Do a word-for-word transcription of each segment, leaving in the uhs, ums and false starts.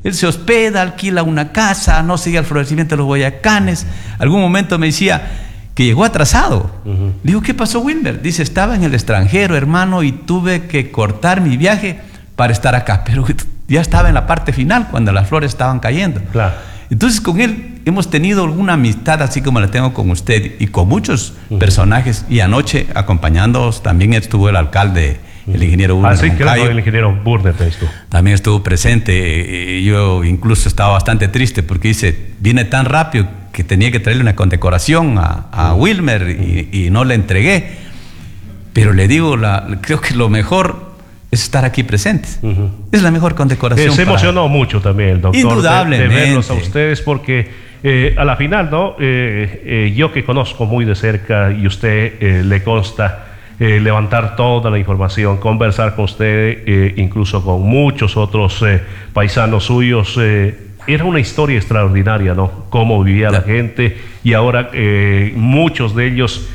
Él se hospeda, alquila una casa, no sigue el florecimiento de los Guayacanes. Algún momento me decía que llegó atrasado. Uh-huh. Le digo, ¿qué pasó, Wilmer? Dice, estaba en el extranjero, hermano, y tuve que cortar mi viaje para estar acá. Pero ya estaba en la parte final, cuando las flores estaban cayendo. Claro. Entonces, con él hemos tenido alguna amistad, así como la tengo con usted, y con muchos uh-huh. personajes. Y anoche, acompañándonos, también estuvo el alcalde, el ingeniero Burner. Ah, sí, claro, el ingeniero Burner estuvo. También estuvo presente. Yo incluso estaba bastante triste porque dice, viene tan rápido que tenía que traerle una condecoración a, a uh-huh. Wilmer y, y no le entregué. Pero le digo, la, creo que lo mejor es estar aquí presentes. Uh-huh. Es la mejor condecoración. Eh, se para... emocionó mucho también el doctor. Indudablemente. De, de verlos a ustedes porque eh, a la final, ¿no? Eh, eh, yo que conozco muy de cerca y usted eh, le consta Eh, levantar toda la información, conversar con usted, eh, incluso con muchos otros eh, paisanos suyos. Eh, era una historia extraordinaria, ¿no? Cómo vivía la gente y ahora eh, muchos de ellos,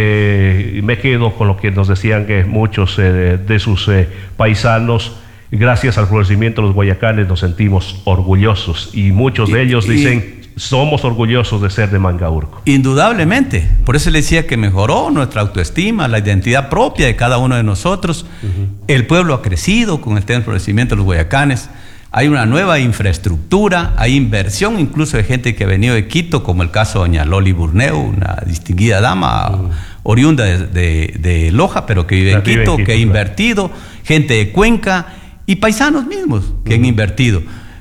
eh, me quedo con lo que nos decían que muchos eh, de sus eh, paisanos, gracias al florecimiento de los Guayacanes nos sentimos orgullosos y muchos de ellos dicen... somos orgullosos de ser de Mangaurco. Indudablemente. Por eso le decía que mejoró nuestra autoestima, la identidad propia de cada uno de nosotros. Uh-huh. El pueblo ha crecido con el tema del florecimiento de los Guayacanes. Hay una nueva infraestructura, hay inversión incluso de gente que ha venido de Quito, como el caso de doña Loli Burneu, una distinguida dama uh-huh. oriunda de, de, de Loja, pero que vive en Quito, vive en Quito, que ha invertido, claro. Gente de Cuenca y paisanos mismos que uh-huh. han invertido.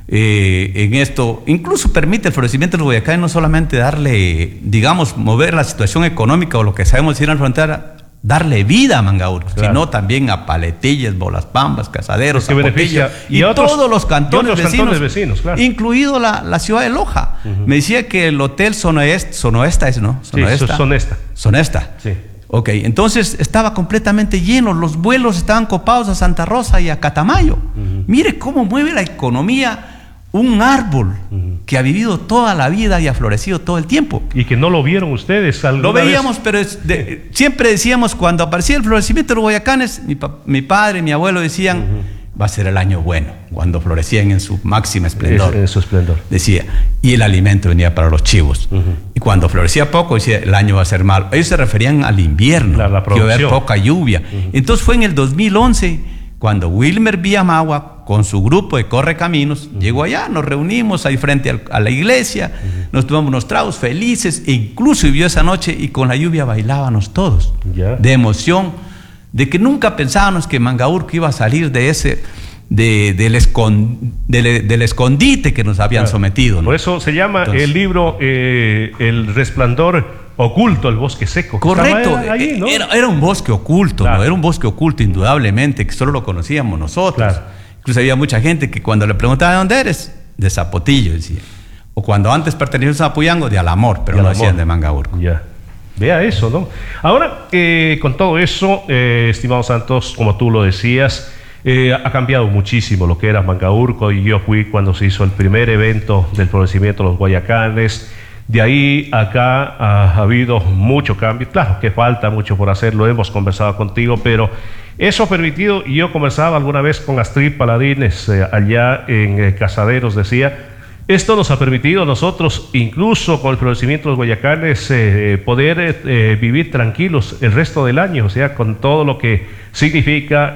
Eh, en esto, incluso permite el florecimiento de los Guayacanes no solamente darle, digamos, mover la situación económica o lo que sabemos decir en la frontera, darle vida a Mangaurco, claro. Sino también a Paletillas, Bolaspambas, Casaderos, que beneficia y, y otros, todos los cantones vecinos, cantones vecinos claro. Incluido la, la ciudad de Loja. Uh-huh. Me decía que el hotel Sonoest, Sonoesta es, ¿no? Sonoesta. Sí, Sonesta. Sonesta. Sí. Ok, entonces estaba completamente lleno, los vuelos estaban copados a Santa Rosa y a Catamayo. Uh-huh. Mire cómo mueve la economía un árbol uh-huh. que ha vivido toda la vida y ha florecido todo el tiempo. Y que no lo vieron ustedes. Lo veíamos, vez? pero es de, siempre decíamos, cuando aparecía el florecimiento de los Guayacanes, mi, pa, mi padre y mi abuelo decían, uh-huh. va a ser el año bueno, cuando florecían en su máxima esplendor. Es, en su esplendor. Decía, y el alimento venía para los chivos. Uh-huh. Y cuando florecía poco, decía, el año va a ser malo. Ellos se referían al invierno, la, la que iba a haber poca lluvia. Uh-huh. Entonces fue en el dos mil once, cuando Wilmer Villamagua, con su grupo de Correcaminos, uh-huh. llegó allá, nos reunimos ahí frente al, a la iglesia, uh-huh. nos tomamos unos tragos felices, e incluso vivió esa noche y con la lluvia bailábamos todos, yeah. de emoción, de que nunca pensábamos que Mangaurco iba a salir de ese, de, del, escond, del, del escondite que nos habían claro. sometido, ¿no? Por eso se llama Entonces, el libro eh, El Resplandor Oculto, el bosque seco. Correcto, ahí, ¿no? era, era un bosque oculto, claro. ¿no? Era un bosque oculto indudablemente, que solo lo conocíamos nosotros. Claro. Incluso había mucha gente que cuando le preguntaba de dónde eres, de Zapotillo, decía. O cuando antes pertenecíamos a Puyango, de Alamor, pero de no Alamor. Decían de Mangaurco. Ya. Vea eso, ¿no? Ahora, eh, con todo eso, eh, estimado Santos, como tú lo decías, eh, ha cambiado muchísimo lo que era Mangaurco, y yo fui cuando se hizo el primer evento del florecimiento de los Guayacanes. De ahí acá ha, ha habido mucho cambio. Claro que falta mucho por hacerlo, hemos conversado contigo, pero eso ha permitido, y yo conversaba alguna vez con Astrid Paladines eh, allá en eh, Casaderos, decía, esto nos ha permitido a nosotros, incluso con el florecimiento de los Guayacanes, eh, poder eh, vivir tranquilos el resto del año, o sea, con todo lo que significa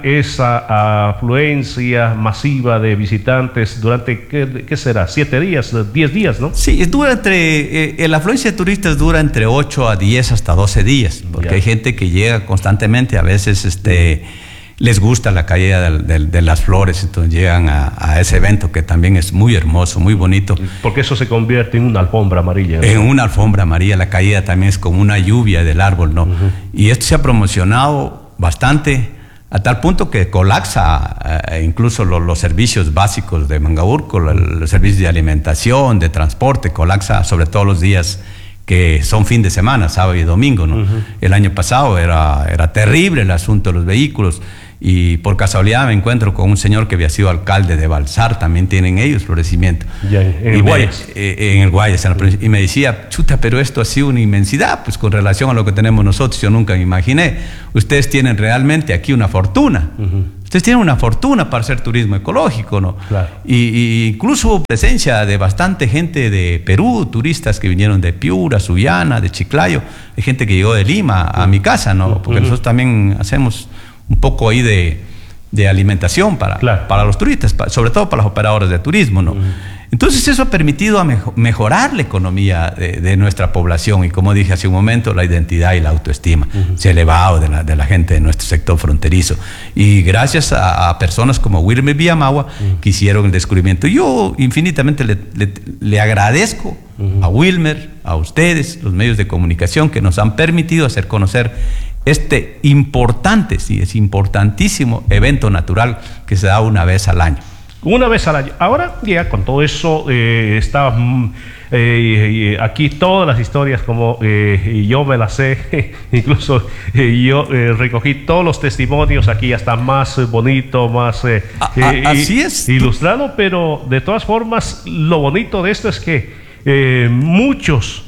esa afluencia masiva de visitantes durante, ¿qué, qué será? ¿Siete días? ¿Diez días, no? Sí, dura entre, eh, la afluencia de turistas dura entre ocho a diez hasta doce días, porque ya. Hay gente que llega constantemente, a veces este... les gusta la caída de, de, de las flores, entonces llegan a, a ese evento que también es muy hermoso, muy bonito. Porque eso se convierte en una alfombra amarilla, ¿no? En una alfombra amarilla, la caída también es como una lluvia del árbol, ¿no? Uh-huh. Y esto se ha promocionado bastante, a tal punto que colapsa eh, incluso lo, los servicios básicos de Mangaurco, los servicios de alimentación, de transporte, colapsa sobre todo los días que son fin de semana, sábado y domingo, ¿no? Uh-huh. El año pasado era, era terrible el asunto de los vehículos. Y por casualidad me encuentro con un señor que había sido alcalde de Balsar, también tienen ellos florecimiento. Ya, en el Guayas. Eh, en el Guayas, en la provincia. Y me decía, chuta, pero esto ha sido una inmensidad, pues con relación a lo que tenemos nosotros, yo nunca me imaginé. Ustedes tienen realmente aquí una fortuna. Uh-huh. Ustedes tienen una fortuna para hacer turismo ecológico, ¿no? Claro. Y, y incluso hubo presencia de bastante gente de Perú, turistas que vinieron de Piura, Sullana, de Chiclayo, hay gente que llegó de Lima a mi casa, ¿no? Porque uh-huh. nosotros también hacemos un poco ahí de, de alimentación para, claro. para los turistas, para, sobre todo para los operadores de turismo, ¿no? Uh-huh. Entonces eso ha permitido a mejo mejorar la economía de, de nuestra población y, como dije hace un momento, la identidad y la autoestima uh-huh. se ha elevado de la, de la gente de nuestro sector fronterizo. Y gracias a, a personas como Wilmer Villamagua uh-huh. que hicieron el descubrimiento. Yo infinitamente le, le, le agradezco uh-huh. a Wilmer, a ustedes, los medios de comunicación que nos han permitido hacer conocer este importante, sí, es importantísimo evento natural que se da una vez al año. Una vez al año. Ahora ya con todo eso eh, está eh, aquí todas las historias como eh, yo me las sé, incluso eh, yo eh, recogí todos los testimonios aquí, hasta más bonito, más eh, a, a, eh, así es. ilustrado, pero de todas formas lo bonito de esto es que eh, muchos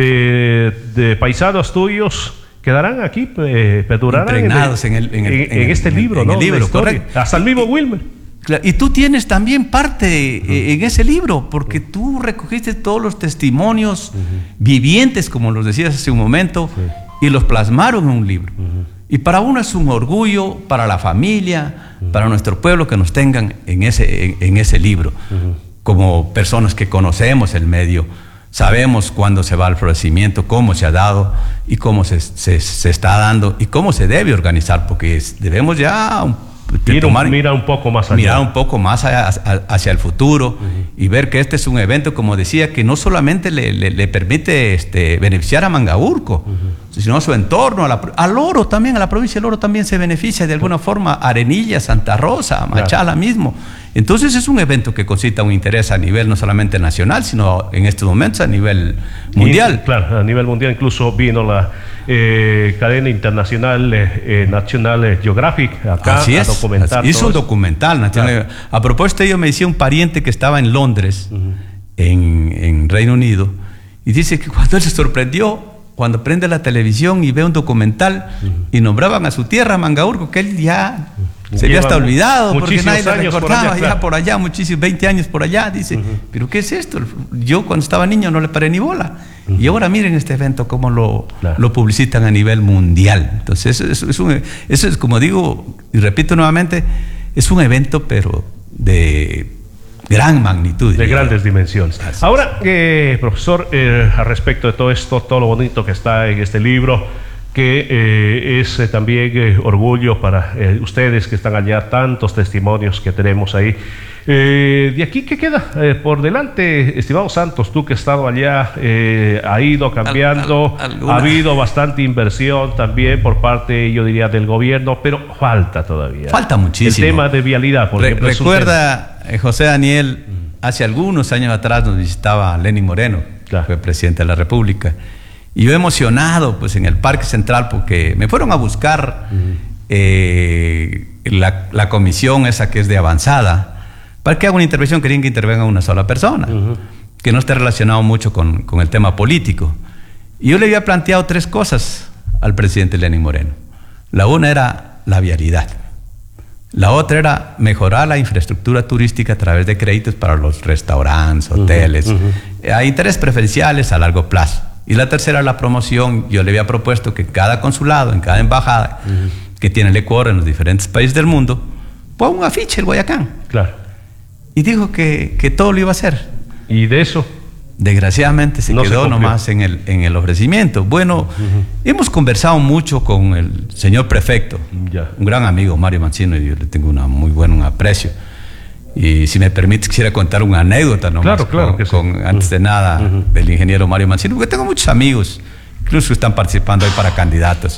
eh, de paisanos tuyos quedarán aquí, eh, perdurarán impregnados en, el, en, el, en, en, en este en, libro, en ¿no? el libro, correcto. Hasta el mismo Wilmer. Y tú tienes también parte uh-huh. en ese libro, porque tú recogiste todos los testimonios uh-huh. vivientes, como los decías hace un momento, sí. y los plasmaron en un libro. Uh-huh. Y para uno es un orgullo, para la familia, uh-huh. para nuestro pueblo, que nos tengan en ese, en, en ese libro. Uh-huh. Como personas que conocemos el medio, sabemos cuándo se va al florecimiento, cómo se ha dado y cómo se, se, se está dando y cómo se debe organizar, porque es, debemos ya... Un, Mira, tomar, mira un poco más allá. Mirar un poco más allá, hacia el futuro uh-huh. y ver que este es un evento, como decía, que no solamente le, le, le permite este, beneficiar a Mangaurco, uh-huh. sino a su entorno, a la, al Oro también, a la provincia del Oro también se beneficia de alguna forma, Arenilla, Santa Rosa, Machala claro. mismo. Entonces es un evento que concita un interés a nivel no solamente nacional, sino en estos momentos a nivel mundial. Y, claro, a nivel mundial incluso vino la eh, cadena internacional eh, eh, National Geographic acá así es, a documentar. Hizo un documental nacional. Claro. A propósito, yo me decía un pariente que estaba en Londres, uh-huh. en, en Reino Unido, y dice que cuando él se sorprendió, cuando prende la televisión y ve un documental uh-huh. y nombraban a su tierra, Mangaurco, que él ya... Uh-huh. Se había hasta olvidado porque nadie le recordaba, por allá, claro. ya por allá, muchísimos, veinte años por allá, dice, uh-huh. pero ¿qué es esto? Yo cuando estaba niño no le paré ni bola. Uh-huh. Y ahora miren este evento cómo lo, claro. lo publicitan a nivel mundial. Entonces, eso, eso, es un, eso es, como digo, y repito nuevamente, es un evento, pero de gran magnitud. De grandes dimensiones. Así ahora, eh, profesor, eh, al respecto de todo esto, todo lo bonito que está en este libro, que eh, es eh, también eh, orgullo para eh, ustedes que están allá, tantos testimonios que tenemos ahí. Eh, ¿De aquí qué queda? Eh, por delante, estimado Santos, tú que has estado allá, eh, ha ido cambiando, al, al, ha habido bastante inversión también por parte, yo diría, del gobierno, pero falta todavía. Falta muchísimo. El tema de vialidad, por Re ejemplo. Recuerda, eh, José Daniel, mm. hace algunos años atrás nos visitaba Lenín Moreno, claro. que fue presidente de la República. Y yo emocionado pues en el Parque Central porque me fueron a buscar uh-huh. eh, la, la comisión esa que es de avanzada para que haga una intervención. Querían que intervenga una sola persona uh-huh. que no esté relacionado mucho con, con el tema político. Y yo le había planteado tres cosas al presidente Lenín Moreno. La una era la vialidad. La otra era mejorar la infraestructura turística a través de créditos para los restaurantes, hoteles, uh-huh. Uh-huh. a interés preferenciales a largo plazo. Y la tercera, la promoción. Yo le había propuesto que cada consulado, en cada embajada uh-huh. que tiene el Ecuador en los diferentes países del mundo, ponga un afiche el Guayacán. Claro. Y dijo que, que todo lo iba a hacer. ¿Y de eso? Desgraciadamente se no quedó se nomás en el, en el ofrecimiento. Bueno, uh-huh. hemos conversado mucho con el señor prefecto, ya. un gran amigo, Mario Mancino, y yo le tengo una muy buen un aprecio. Y si me permite, quisiera contar una anécdota nomás, claro, claro con, que sí. con, antes de nada, uh-huh. del ingeniero Mario Mancino, porque tengo muchos amigos, incluso que están participando hoy para candidatos.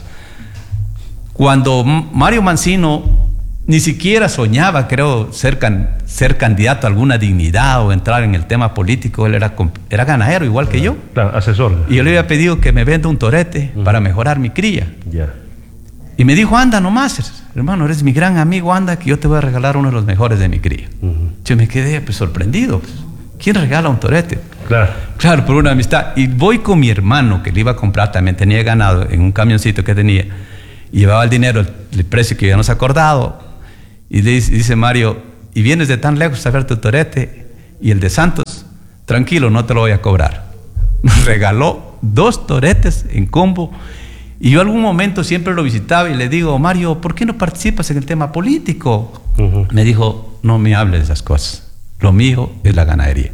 Cuando Mario Mancino ni siquiera soñaba, creo, ser, can, ser candidato a alguna dignidad o entrar en el tema político, él era, era ganadero, igual que yo. Claro, asesor. Y yo le había pedido que me venda un torete uh-huh. para mejorar mi cría. Ya. Y me dijo, anda nomás, hermano, eres mi gran amigo, anda, que yo te voy a regalar uno de los mejores de mi cría. Uh-huh. Yo me quedé pues, sorprendido. Pues, ¿quién regala un torete? Claro. Claro, por una amistad. Y voy con mi hermano, que le iba a comprar, también tenía ganado en un camioncito que tenía. Y llevaba el dinero, el, el precio que habíamos acordado. Y le dice, dice Mario, y vienes de tan lejos a ver tu torete, y el de Santos, tranquilo, no te lo voy a cobrar. Nos regaló dos toretes en combo. Y yo algún momento siempre lo visitaba y le digo, Mario, ¿por qué no participas en el tema político? Uh-huh. Me dijo, no me hables de esas cosas. Lo mío es la ganadería.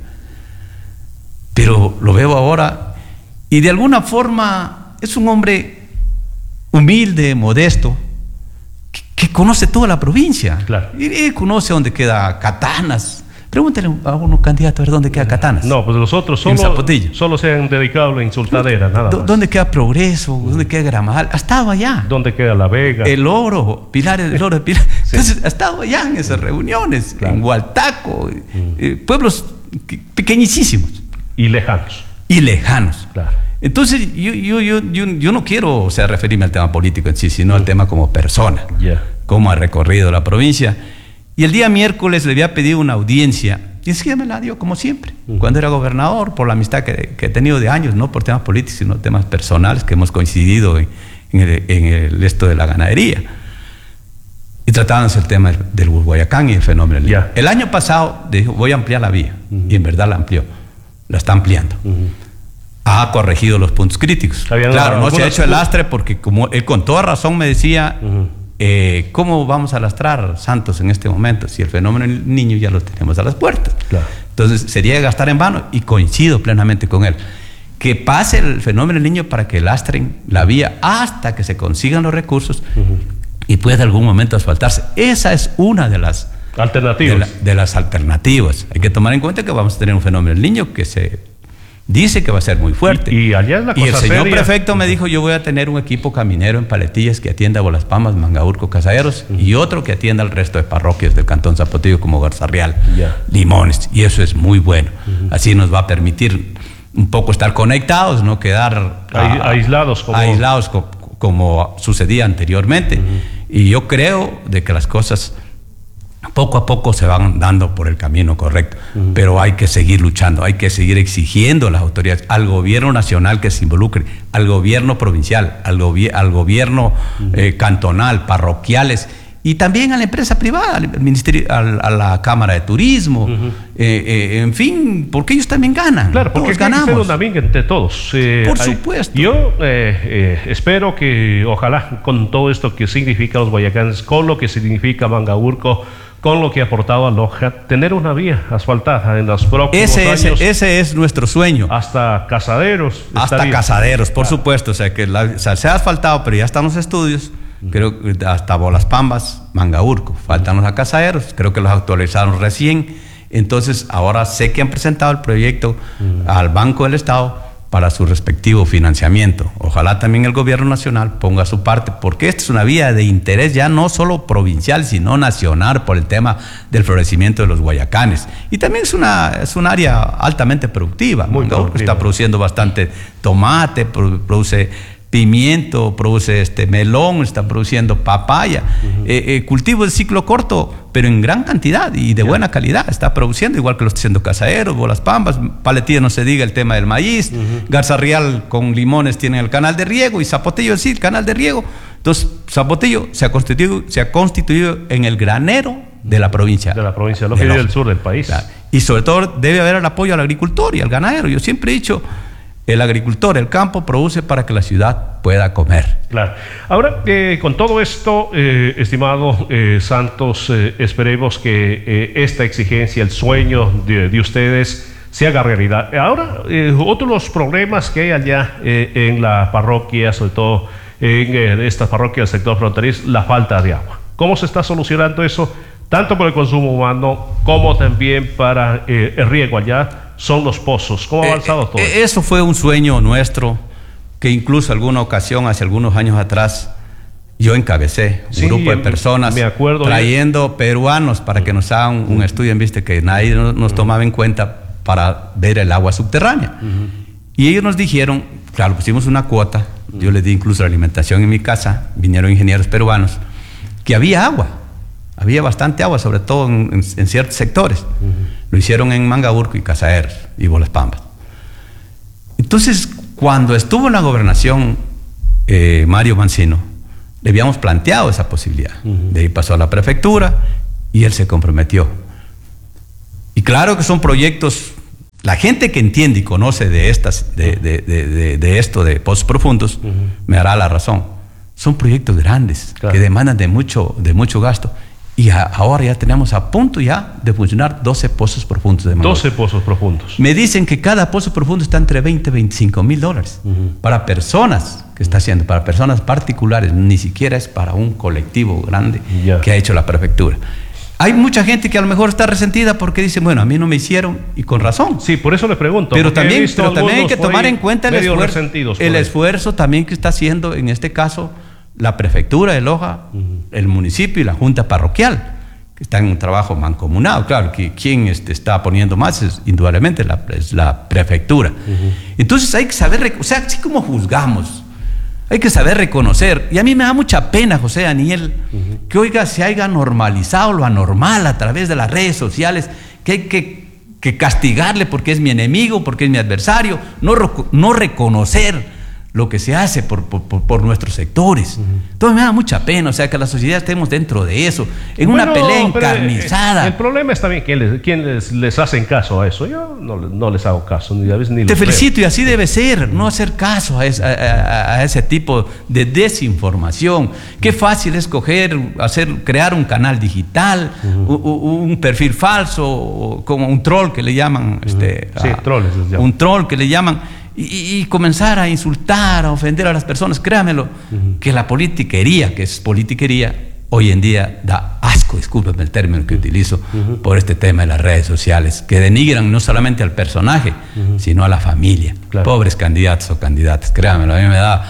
Pero lo veo ahora y de alguna forma es un hombre humilde, modesto, que, que conoce toda la provincia. Claro. Y, y conoce dónde queda Catanas. Pregúntale a unos candidatos a ver dónde queda Catanas. No, pues los otros solo, solo se han dedicado a la insultadera, nada más. ¿Dónde queda Progreso? ¿Dónde queda Gramajal? Ha estado allá. ¿Dónde queda La Vega? El Oro, Pilar, el Oro de Pilar. Sí. Entonces, ha estado allá en esas reuniones, claro. En Hualtaco, mm. eh, pueblos pequeñísimos. Y lejanos. Y lejanos. Claro. Entonces, yo, yo, yo, yo, yo no quiero, o sea, referirme al tema político en sí, sino mm. al tema como persona. Yeah. Cómo ha recorrido la provincia. Y el día miércoles le había pedido una audiencia, y es que me la dio como siempre, uh-huh. cuando era gobernador, por la amistad que, que he tenido de años, no por temas políticos, sino temas personales que hemos coincidido en, en, el, en el esto de la ganadería. Y tratábamos el tema del, del Guayacán y el fenómeno. Yeah. El año pasado dijo, voy a ampliar la vía, uh-huh. y en verdad la amplió, la está ampliando. Uh-huh. Ha corregido los puntos críticos. Habían claro, no se ha hecho el lastre porque como él con toda razón me decía... Uh-huh. Eh, ¿Cómo vamos a lastrar Santos en este momento si el fenómeno del niño ya lo tenemos a las puertas? Claro. Entonces sería gastar en vano, y coincido plenamente con él. Que pase el fenómeno del niño para que lastren la vía hasta que se consigan los recursos uh-huh. y pueda en algún momento asfaltarse. Esa es una de las alternativas. De, la, de las alternativas. Hay que tomar en cuenta que vamos a tener un fenómeno del niño que se dice que va a ser muy fuerte. Y, y allá es la cosa Y el señor seria. prefecto me dijo, yo voy a tener un equipo caminero en Paletillas que atienda a Bolas Palmas, Mangaurco, Casaderos, uh-huh. y otro que atienda al resto de parroquias del Cantón Zapotillo como Garzarrial, yeah. Limones, y eso es muy bueno. Uh-huh. Así nos va a permitir un poco estar conectados, no quedar a, aislados, como... aislados co como sucedía anteriormente. Uh-huh. Y yo creo de que las cosas poco a poco se van dando por el camino correcto, uh-huh. pero hay que seguir luchando, hay que seguir exigiendo a las autoridades, al gobierno nacional que se involucre, al gobierno provincial, al, gobi al gobierno uh-huh. eh, cantonal, parroquiales, y también a la empresa privada, al ministerio, al, a la Cámara de Turismo, uh-huh. eh, eh, en fin, porque ellos también ganan. Claro, porque ganamos. Hay que hacer un entre todos. Eh, Por hay, supuesto. Yo eh, eh, espero que, ojalá, con todo esto que significa los guayacanes, con lo que significa Mangaurco, con lo que ha aportado a Loja, tener una vía asfaltada en los próximos ese, años. Ese, ese es nuestro sueño. Hasta Casaderos. Hasta Casaderos, por claro. supuesto. O sea, que la, o sea, se ha asfaltado, pero ya están los estudios. Uh-huh. Creo que hasta Bolas Pambas, Mangaurco. Faltan los a Casaderos. Creo que los actualizaron recién. Entonces, ahora sé que han presentado el proyecto uh-huh. al Banco del Estado para su respectivo financiamiento. Ojalá también el gobierno nacional ponga su parte, porque esta es una vía de interés ya no solo provincial, sino nacional, por el tema del florecimiento de los guayacanes. Y también es una es un área altamente productiva. Muy productiva. Está produciendo bastante tomate, produce pimiento, produce este melón, está produciendo papaya, uh-huh. eh, eh, cultivo de ciclo corto, pero en gran cantidad y de yeah. buena calidad, está produciendo, igual que lo está haciendo Casaderos, Bolas Pambas, Paletillas no se diga el tema del maíz, uh-huh. Garzarrial con Limones tiene el canal de riego, y Zapotillo sí, el canal de riego. Entonces, Zapotillo se ha constituido, se ha constituido en el granero de la provincia. De la provincia de Loja y del sur del país. Claro. Y sobre todo debe haber el apoyo al agricultor y al ganadero. Yo siempre he dicho, el agricultor, el campo produce para que la ciudad pueda comer. Claro. Ahora, eh, con todo esto, eh, estimado eh, Santos, eh, esperemos que eh, esta exigencia, el sueño de, de ustedes, se haga realidad. Ahora, eh, otro de los problemas que hay allá eh, en la parroquia, sobre todo en eh, estas parroquias del sector fronterizo, la falta de agua. ¿Cómo se está solucionando eso? Tanto por el consumo humano como también para eh, el riego allá. Son los pozos. ¿Cómo ha avanzado eh, todo? Eh, eso fue un sueño nuestro, que incluso alguna ocasión, hace algunos años atrás, yo encabecé un sí, grupo de personas me acuerdo, trayendo yo. peruanos para que nos hagan un, un estudio, viste que nadie nos, nos tomaba en cuenta para ver el agua subterránea. Uh-huh. Y ellos nos dijeron, claro, pusimos una cuota, uh-huh. yo les di incluso la alimentación en mi casa, vinieron ingenieros peruanos, que había agua. Había bastante agua, sobre todo en, en, en ciertos sectores. Uh-huh. Lo hicieron en Mangaurco y Casaderos y Bolas Pambas. Entonces, cuando estuvo en la gobernación eh, Mario Mancino, le habíamos planteado esa posibilidad. Uh-huh. De ahí pasó a la prefectura y él se comprometió. Y claro que son proyectos, la gente que entiende y conoce de, estas, de, de, de, de, de esto de pozos profundos, uh-huh. me hará la razón. Son proyectos grandes, claro. que demandan de mucho, de mucho gasto. Y a, ahora ya tenemos a punto ya de funcionar doce pozos profundos de Mangaurco. doce pozos profundos. Me dicen que cada pozo profundo está entre veinte y veinticinco mil dólares. Uh-huh. Para personas que está haciendo, para personas particulares, ni siquiera es para un colectivo grande yeah. que ha hecho la prefectura. Hay mucha gente que a lo mejor está resentida porque dice, bueno, a mí no me hicieron, y con razón. Sí, por eso le pregunto. Pero también, pero también hay que tomar en cuenta el esfuerzo, el esfuerzo también que está haciendo, en este caso, la prefectura de Loja, uh-huh. el municipio y la junta parroquial, que están en un trabajo mancomunado. Claro, que quien este, está poniendo más es indudablemente la, es la prefectura. Uh-huh. Entonces hay que saber, o sea, así como juzgamos, hay que saber reconocer. Y a mí me da mucha pena, José Daniel, uh-huh. que oiga, se haya normalizado lo anormal a través de las redes sociales, que hay que, que castigarle porque es mi enemigo, porque es mi adversario, no, no reconocer lo que se hace por, por, por nuestros sectores. Uh-huh. Entonces me da mucha pena, o sea, que la sociedad estemos dentro de eso, en bueno, una pelea encarnizada. El, el problema es también quién les, les, les hacen caso a eso. Yo no, no les hago caso, ni a veces ni Te felicito, veo. Y así debe ser, uh-huh. no hacer caso a, es, a, a, a ese tipo de desinformación. Qué fácil es coger, hacer, crear un canal digital, uh-huh. un, un perfil falso, como un troll que le llaman, uh-huh. este, sí, a, trolls les llaman. un troll que le llaman. Y, y comenzar a insultar, a ofender a las personas, créamelo, uh-huh. que la politiquería, que es politiquería, hoy en día da asco, discúlpeme el término que utilizo, uh-huh. por este tema de las redes sociales, que denigran no solamente al personaje, uh-huh. sino a la familia. Claro. Pobres candidatos o candidatas, créamelo, a mí me da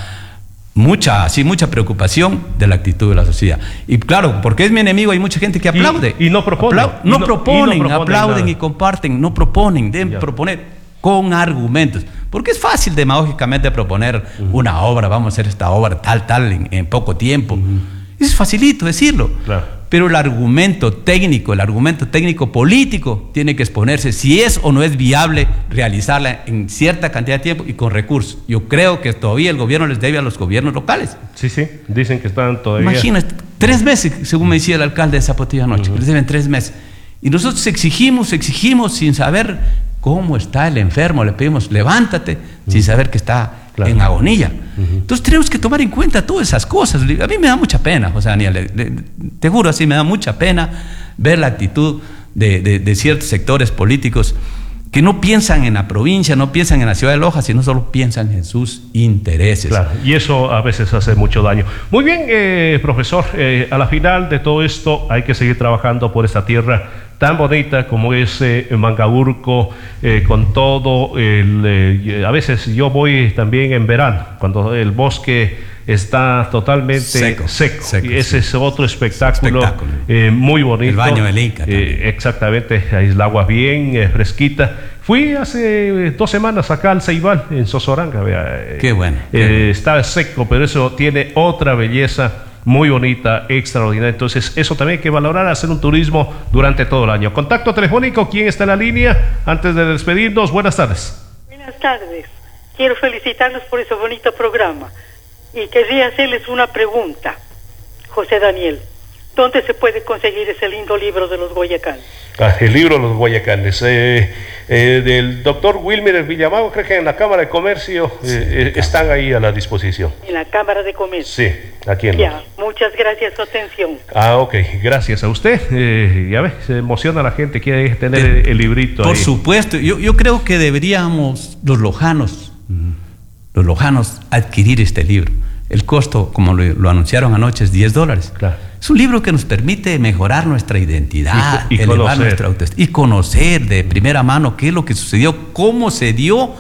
mucha, sí, mucha preocupación de la actitud de la sociedad. Y claro, porque es mi enemigo, hay mucha gente que aplaude. Y, y no proponen. Aplau- no, no proponen, y no proponen aplauden nada. Y comparten, no proponen, deben yeah. proponer con argumentos. Porque es fácil demagógicamente proponer uh-huh. una obra, vamos a hacer esta obra tal, tal, en, en poco tiempo. Uh-huh. Es facilito decirlo. Claro. Pero el argumento técnico, el argumento técnico político tiene que exponerse si es o no es viable realizarla en cierta cantidad de tiempo y con recursos. Yo creo que todavía el gobierno les debe a los gobiernos locales. Sí, sí, dicen que están todavía... Imagínate, tres meses, según me decía el alcalde de Zapotillo anoche, uh-huh. les deben tres meses. Y nosotros exigimos, exigimos sin saber cómo está el enfermo, le pedimos levántate, uh-huh. sin saber que está claro. en agonía. Uh-huh. Entonces tenemos que tomar en cuenta todas esas cosas. A mí me da mucha pena, José Daniel, le, le, te juro, así me da mucha pena ver la actitud de, de, de ciertos sectores políticos que no piensan en la provincia, no piensan en la ciudad de Loja, sino solo piensan en sus intereses. Claro, y eso a veces hace mucho daño. Muy bien, eh, profesor, eh, a la final de todo esto hay que seguir trabajando por esta tierra tan bonita como es eh, Mangaurco, eh, con todo, el, eh, a veces yo voy también en verano, cuando el bosque está totalmente seco, seco. seco y ese sí. es otro espectáculo, espectáculo. Eh, muy bonito. El baño del Inca. Eh, exactamente, ahí el agua bien eh, fresquita. Fui hace dos semanas acá al Ceibal, en Sozoranga. Vea, qué bueno. Eh, qué bueno. Está seco, pero eso tiene otra belleza muy bonita, extraordinaria. Entonces eso también hay que valorar, hacer un turismo durante todo el año. Contacto telefónico, ¿quién está en la línea? Antes de despedirnos, buenas tardes. Buenas tardes, quiero felicitarlos por ese bonito programa y querría hacerles una pregunta, José Daniel. ¿Dónde se puede conseguir ese lindo libro de los Guayacanes? Ah, el libro de los Guayacanes, eh, eh, del doctor Wilmer Villamago, creo que en la Cámara de Comercio eh, sí, están ahí a la disposición. En la Cámara de Comercio. Sí, aquí en Ya, los... muchas gracias, su atención. Ah, ok, gracias a usted. Eh, ya ves, se emociona la gente, quiere tener el, el librito Por ahí. supuesto, yo, yo creo que deberíamos, los lojanos, uh-huh. los lojanos, adquirir este libro. El costo, como lo, lo anunciaron anoche, es diez dólares. Claro. Es un libro que nos permite mejorar nuestra identidad, y, y elevar conocer. nuestra autoestima y conocer de primera mano qué es lo que sucedió, cómo se dio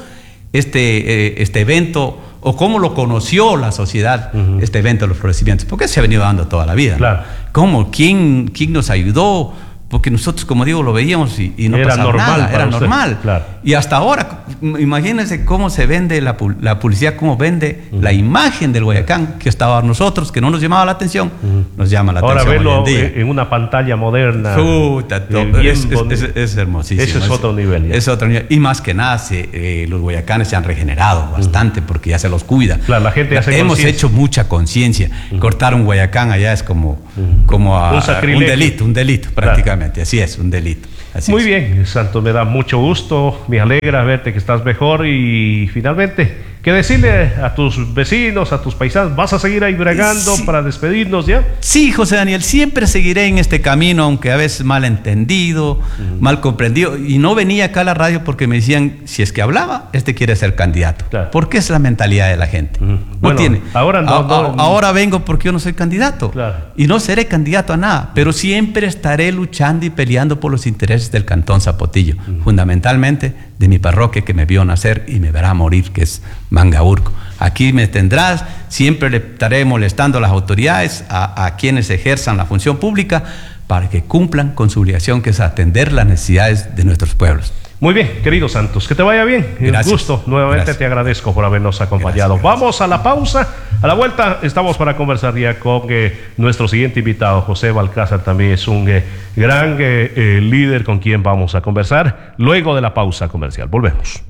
este, eh, este evento o cómo lo conoció la sociedad, uh-huh. este evento de los florecimientos, porque se ha venido dando toda la vida. Claro. ¿No? ¿Cómo? ¿Quién, quién nos ayudó? Porque nosotros, como digo, lo veíamos y, y no era pasaba normal nada, era usted. normal. Claro. Y hasta ahora, imagínense cómo se vende la, la publicidad, cómo vende uh-huh. la imagen del Guayacán, que estaba a nosotros, que no nos llamaba la atención, uh-huh. nos llama la ahora atención. Ahora verlo en una pantalla moderna. Puta, eh, es, es, es, es hermosísimo. Ese es, es otro nivel. Ya. Es otro nivel. Y más que nada, se, eh, los guayacanes se han regenerado bastante uh-huh. porque ya se los cuida. Claro, la gente hace Hemos hecho mucha conciencia. Uh-huh. Cortar un Guayacán allá es como... mm. como a, un, un delito, un delito prácticamente, claro. Así es, un delito. Así Muy es. bien, Santos, me da mucho gusto, me alegra verte que estás mejor y finalmente, ¿qué decirle a tus vecinos, a tus paisanos? ¿Vas a seguir ahí bregando sí. para despedirnos ya? Sí, José Daniel, siempre seguiré en este camino, aunque a veces mal entendido, uh-huh. mal comprendido, y no venía acá a la radio porque me decían, si es que hablaba, este quiere ser candidato, claro. porque es la mentalidad de la gente. Uh-huh. No bueno, tiene. Ahora, no, a, no, a, ahora vengo porque yo no soy candidato, claro. y no seré candidato a nada, pero siempre estaré luchando y peleando por los intereses del Cantón Zapotillo, uh-huh. fundamentalmente de mi parroquia que me vio nacer y me verá morir, que es Mangaurco. Aquí me tendrás, siempre le estaré molestando a las autoridades, a, a quienes ejerzan la función pública, para que cumplan con su obligación, que es atender las necesidades de nuestros pueblos. Muy bien, querido Santos, que te vaya bien. Gracias. Un gusto, nuevamente gracias. Te agradezco por habernos acompañado. Gracias, gracias. Vamos a la pausa. A la vuelta estamos para conversar ya con eh, nuestro siguiente invitado, José Balcázar, también es un eh, gran eh, eh, líder con quien vamos a conversar luego de la pausa comercial. Volvemos.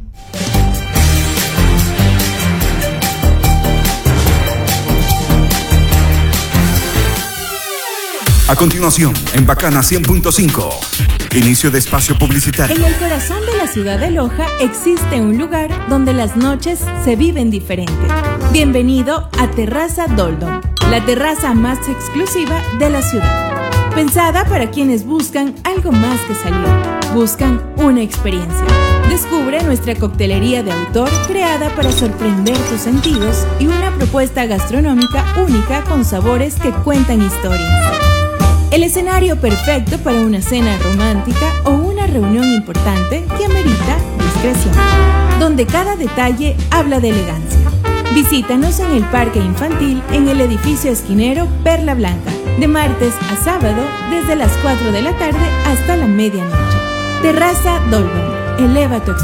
A continuación, en Bacana cien punto cinco, inicio de espacio publicitario. En el corazón de la ciudad de Loja existe un lugar donde las noches se viven diferente. Bienvenido a Terraza Doldom, la terraza más exclusiva de la ciudad. Pensada para quienes buscan algo más que salir, buscan una experiencia. Descubre nuestra coctelería de autor creada para sorprender tus sentidos y una propuesta gastronómica única con sabores que cuentan historias. El escenario perfecto para una cena romántica o una reunión importante que amerita discreción, donde cada detalle habla de elegancia. Visítanos en el Parque Infantil en el edificio esquinero Perla Blanca, de martes a sábado desde las cuatro de la tarde hasta la medianoche. Terraza Dolben, eleva tu experiencia.